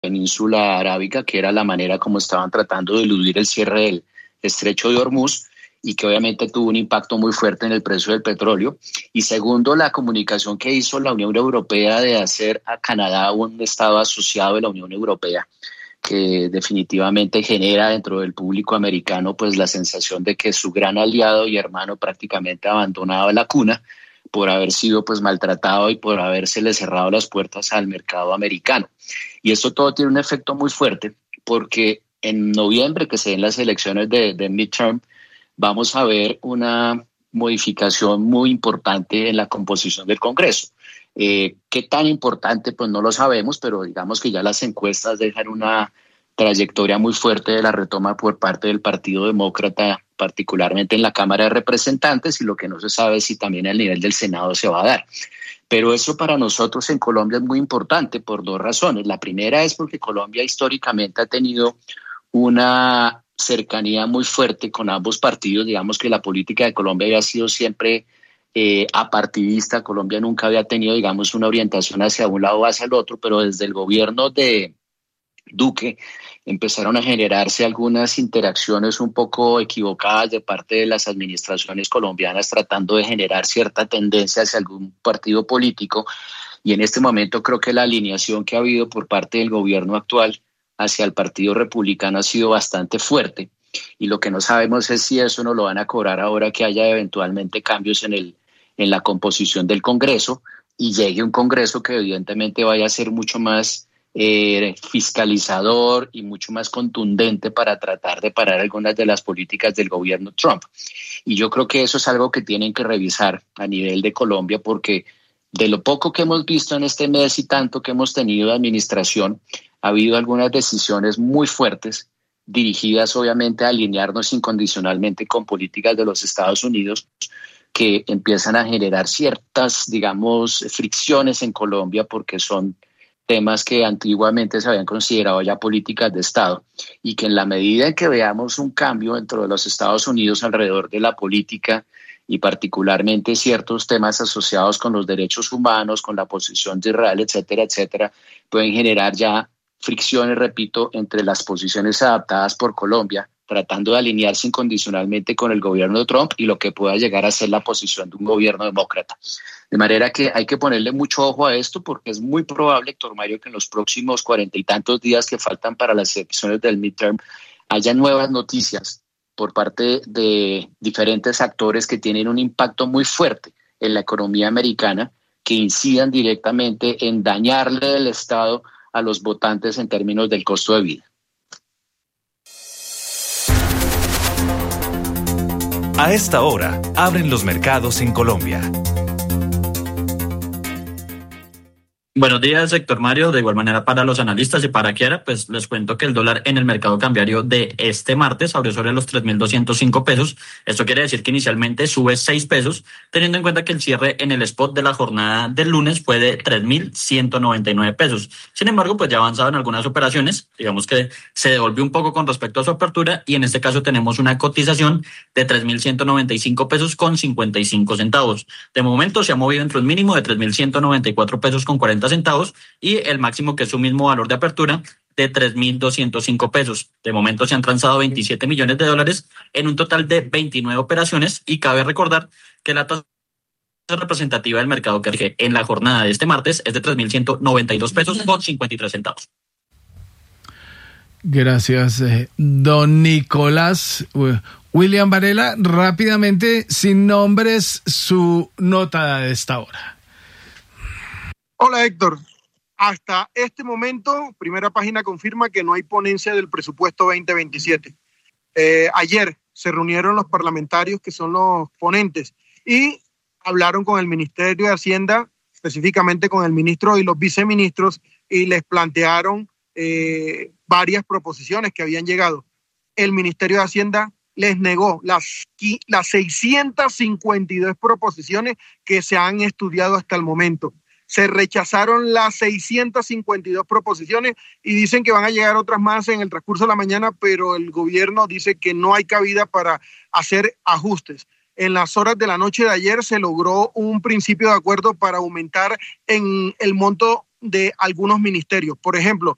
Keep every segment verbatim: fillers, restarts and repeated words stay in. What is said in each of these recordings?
península arábiga, que era la manera como estaban tratando de eludir el cierre del estrecho de Hormuz, y que obviamente tuvo un impacto muy fuerte en el precio del petróleo. Y segundo, la comunicación que hizo la Unión Europea de hacer a Canadá un estado asociado de la Unión Europea, que definitivamente genera dentro del público americano pues la sensación de que su gran aliado y hermano prácticamente abandonaba la cuna por haber sido pues maltratado y por habérsele cerrado las puertas al mercado americano. Y esto todo tiene un efecto muy fuerte, porque en noviembre, que se den las elecciones de, de midterm, vamos a ver una modificación muy importante en la composición del Congreso. Eh, ¿Qué tan importante? Pues no lo sabemos, pero digamos que ya las encuestas dejan una trayectoria muy fuerte de la retoma por parte del Partido Demócrata, particularmente en la Cámara de Representantes, y lo que no se sabe es si también al nivel del Senado se va a dar. Pero eso para nosotros en Colombia es muy importante por dos razones. La primera es porque Colombia históricamente ha tenido una cercanía muy fuerte con ambos partidos. Digamos que la política de Colombia había sido siempre eh, apartidista. Colombia nunca había tenido, digamos, una orientación hacia un lado o hacia el otro, pero desde el gobierno de Duque empezaron a generarse algunas interacciones un poco equivocadas de parte de las administraciones colombianas, tratando de generar cierta tendencia hacia algún partido político, y en este momento creo que la alineación que ha habido por parte del gobierno actual hacia el Partido Republicano ha sido bastante fuerte, y lo que no sabemos es si eso no lo van a cobrar ahora que haya eventualmente cambios en, el, en la composición del Congreso y llegue un Congreso que evidentemente vaya a ser mucho más Eh, fiscalizador y mucho más contundente para tratar de parar algunas de las políticas del gobierno Trump. Y yo creo que eso es algo que tienen que revisar a nivel de Colombia, porque de lo poco que hemos visto en este mes y tanto que hemos tenido de administración, ha habido algunas decisiones muy fuertes dirigidas obviamente a alinearnos incondicionalmente con políticas de los Estados Unidos, que empiezan a generar ciertas, digamos, fricciones en Colombia, porque son temas que antiguamente se habían considerado ya políticas de Estado, y que en la medida en que veamos un cambio dentro de los Estados Unidos alrededor de la política y particularmente ciertos temas asociados con los derechos humanos, con la posición de Israel, etcétera, etcétera, pueden generar ya fricciones, repito, entre las posiciones adaptadas por Colombia, tratando de alinearse incondicionalmente con el gobierno de Trump y lo que pueda llegar a ser la posición de un gobierno demócrata. De manera que hay que ponerle mucho ojo a esto, porque es muy probable, Héctor Mario, que en los próximos cuarenta y tantos días que faltan para las elecciones del midterm haya nuevas noticias por parte de diferentes actores que tienen un impacto muy fuerte en la economía americana, que incidan directamente en dañarle el Estado a los votantes en términos del costo de vida. A esta hora, abren los mercados en Colombia. Buenos días, Héctor Mario. De igual manera para los analistas y para Kiara, pues les cuento que el dólar en el mercado cambiario de este martes abrió sobre los tres mil doscientos cinco pesos. Esto quiere decir que inicialmente sube seis pesos, teniendo en cuenta que el cierre en el spot de la jornada del lunes fue de tres mil ciento noventa y nueve pesos. Sin embargo, pues ya ha avanzado en algunas operaciones. Digamos que se devolvió un poco con respecto a su apertura, y en este caso tenemos una cotización de tres mil ciento noventa y cinco pesos con cincuenta y cinco centavos. De momento se ha movido entre un mínimo de tres mil ciento noventa y cuatro pesos con cuarenta centavos y el máximo, que es su mismo valor de apertura, de tres mil doscientos cinco pesos. De momento se han transado veintisiete millones de dólares en un total de veintinueve operaciones, y cabe recordar que la tasa representativa del mercado que rige en la jornada de este martes es de tres mil ciento noventa y dos pesos con cincuenta y tres centavos. Gracias, eh, don Nicolás. William Varela, rápidamente, sin nombres, su nota de esta hora. Hola, Héctor. Hasta este momento, Primera Página confirma que no hay ponencia del presupuesto veinte veintisiete. Eh, ayer se reunieron los parlamentarios, que son los ponentes, y hablaron con el Ministerio de Hacienda, específicamente con el ministro y los viceministros, y les plantearon eh, varias proposiciones que habían llegado. El Ministerio de Hacienda les negó las, las seiscientas cincuenta y dos proposiciones que se han estudiado hasta el momento. Se rechazaron las seiscientas cincuenta y dos proposiciones y dicen que van a llegar otras más en el transcurso de la mañana, pero el gobierno dice que no hay cabida para hacer ajustes. En las horas de la noche de ayer se logró un principio de acuerdo para aumentar en el monto de algunos ministerios. Por ejemplo,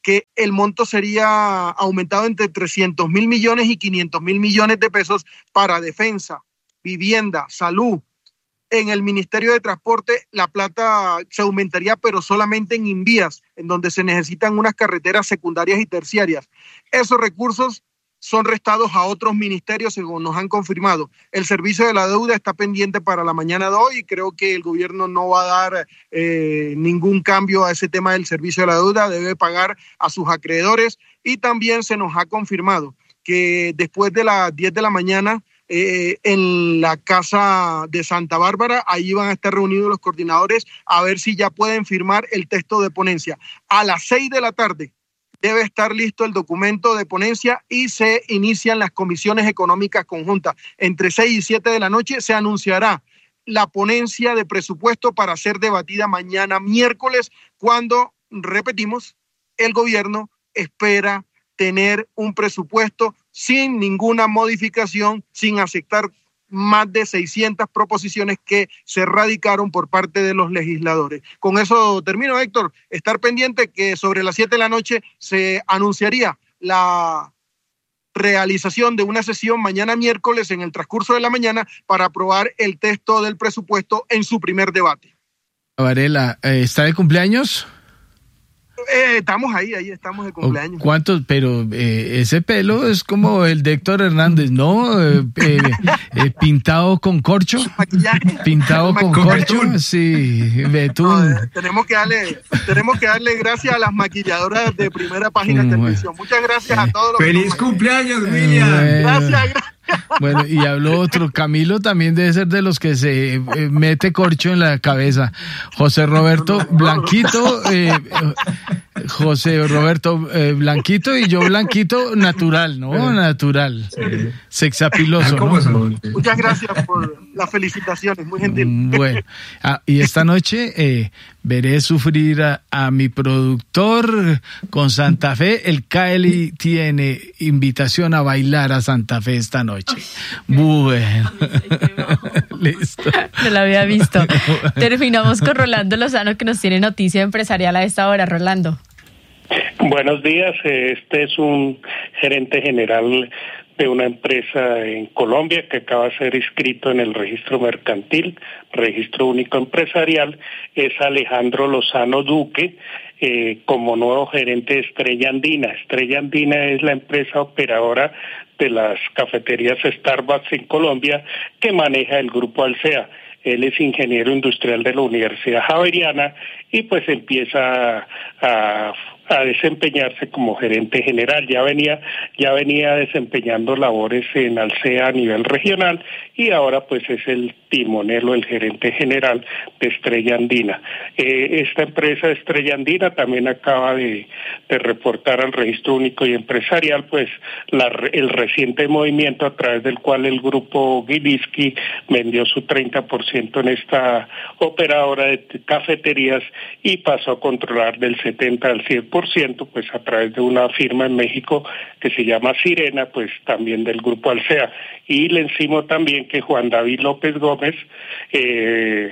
que el monto sería aumentado entre trescientos mil millones y quinientos mil millones de pesos para defensa, vivienda, salud. En el Ministerio de Transporte la plata se aumentaría, pero solamente en invías, en donde se necesitan unas carreteras secundarias y terciarias. Esos recursos son restados a otros ministerios, según nos han confirmado. El servicio de la deuda está pendiente para la mañana de hoy y creo que el gobierno no va a dar eh, ningún cambio a ese tema del servicio de la deuda, debe pagar a sus acreedores. Y también se nos ha confirmado que después de las diez de la mañana, eh, en la Casa de Santa Bárbara, ahí van a estar reunidos los coordinadores a ver si ya pueden firmar el texto de ponencia. A las seis de la tarde, debe estar listo el documento de ponencia y se inician las comisiones económicas conjuntas. Entre seis y siete de la noche se anunciará la ponencia de presupuesto para ser debatida mañana miércoles, cuando, repetimos, el gobierno espera tener un presupuesto sin ninguna modificación, sin aceptar más de seiscientas proposiciones que se radicaron por parte de los legisladores. Con eso termino, Héctor. Estar pendiente que sobre las siete de la noche se anunciaría la realización de una sesión mañana miércoles en el transcurso de la mañana para aprobar el texto del presupuesto en su primer debate. Varela, ¿está de cumpleaños? Eh, estamos ahí, ahí estamos de cumpleaños. ¿Cuántos? Pero eh, ese pelo es como el de Héctor Hernández, ¿no? Eh, eh, eh, pintado con corcho. Maquillaje. Pintado con, con corcho. Betún. Sí, betún. No, eh, tenemos que darle, tenemos que darle gracias a las maquilladoras de Primera Página mm, Televisión. Muchas gracias eh, a todos los. ¡Feliz cumpleaños, William! Eh, gracias, gracias. Bueno, y habló otro, Camilo también debe ser de los que se eh, mete corcho en la cabeza. José Roberto Blanquito, eh, José Roberto eh, Blanquito y yo Blanquito natural, ¿no? Natural. Sí. Sexapiloso, ¿no? Muchas gracias por las felicitaciones, muy gentil. Bueno, ah, y esta noche eh, veré sufrir a, a mi productor con Santa Fe. El Cali tiene invitación a bailar a Santa Fe esta noche. Bueno, listo. No lo había visto. Terminamos con Rolando Lozano, que nos tiene noticia empresarial a esta hora. Rolando. Buenos días. Este es un gerente general de una empresa en Colombia que acaba de ser inscrito en el registro mercantil, registro único empresarial. Es Alejandro Lozano Duque, eh, como nuevo gerente de Estrella Andina. Estrella Andina es la empresa operadora de las cafeterías Starbucks en Colombia que maneja el grupo Alsea. Él es ingeniero industrial de la Universidad Javeriana y pues empieza a, a a desempeñarse como gerente general. Ya venía, ya venía desempeñando labores en Alsea a nivel regional y ahora pues es el timonel o el gerente general de Estrella Andina. Eh, esta empresa Estrella Andina también acaba de, de reportar al Registro Único y Empresarial pues la, el reciente movimiento a través del cual el grupo Gilinski vendió su treinta por ciento en esta operadora de cafeterías y pasó a controlar del setenta al cien por ciento pues a través de una firma en México que se llama Sirena, pues también del grupo Alsea. Y le encimo también que Juan David López Gómez eh,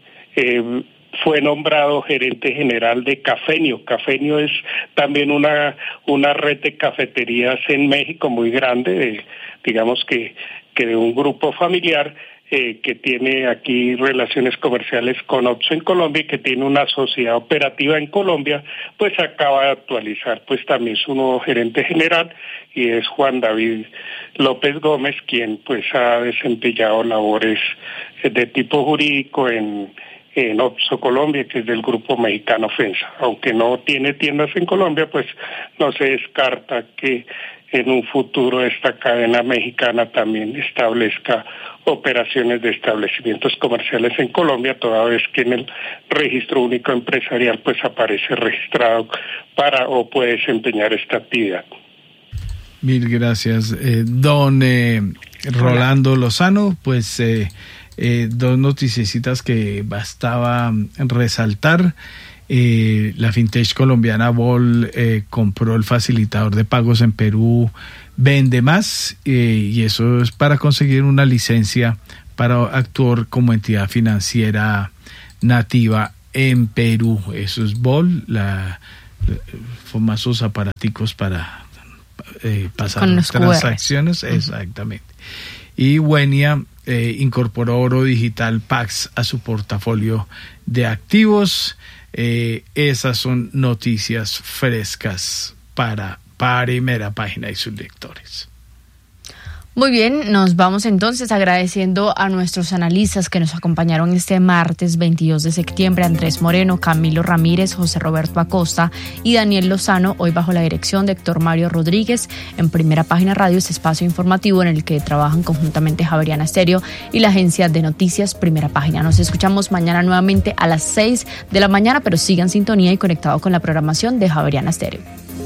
eh, fue nombrado gerente general de Cafenio. Cafenio es también una una red de cafeterías en México muy grande, de, digamos que, que de un grupo familiar, Eh, que tiene aquí relaciones comerciales con Oxxo en Colombia y que tiene una sociedad operativa en Colombia, pues acaba de actualizar pues también su nuevo gerente general y es Juan David López Gómez, quien pues ha desempeñado labores de tipo jurídico en en Oxxo Colombia, que es del grupo mexicano FEMSA. Aunque no tiene tiendas en Colombia, pues no se descarta que en un futuro esta cadena mexicana también establezca operaciones de establecimientos comerciales en Colombia, toda vez que en el registro único empresarial pues aparece registrado para o puede desempeñar esta actividad. Mil gracias, eh, don eh, Rolando Lozano. Pues eh, eh, dos noticiecitas que bastaba resaltar. Eh, la fintech colombiana Bol eh, compró el facilitador de pagos en Perú, Vende Más, eh, y eso es para conseguir una licencia para actuar como entidad financiera nativa en Perú. Eso es Bol, la famosos aparaticos para eh, pasar Con los transacciones, Q Rs. exactamente. Y Wenia eh, incorporó Oro Digital Pax a su portafolio de activos. Eh, esas son noticias frescas para Primera Página y sus lectores. Muy bien, nos vamos entonces agradeciendo a nuestros analistas que nos acompañaron este martes veintidós de septiembre, Andrés Moreno, Camilo Ramírez, José Roberto Acosta y Daniel Lozano, hoy bajo la dirección de Héctor Mario Rodríguez en Primera Página Radio, este espacio informativo en el que trabajan conjuntamente Javeriana Estéreo y la agencia de noticias Primera Página. Nos escuchamos mañana nuevamente a las seis de la mañana, pero sigan sintonía y conectados con la programación de Javeriana Estéreo.